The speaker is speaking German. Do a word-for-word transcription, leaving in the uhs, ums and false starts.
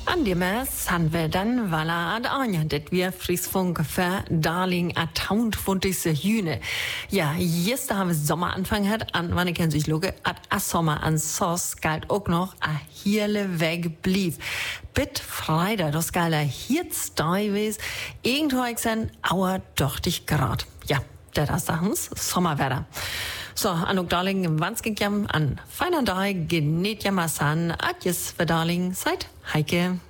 An dem sind wir dann, weil er ad Anja, det wir Friesfunk für Darling a tausendfundigste Jüne. Ja, jetzt haben wir Sommeranfang hat, an wann ich sich luge, ad a Sommer an Sos galt auch noch a hierle Weg blieb. Bit Freitag, das galt a jetzt da gewesen, irgendwo ich sein, auer dochtig Grad. Ja, der das Sachens, Sommerwetter. So, Anuk Darling, wanns ging jam an feiner Tag, genet jam asan, adjes für Darling, seid Heike.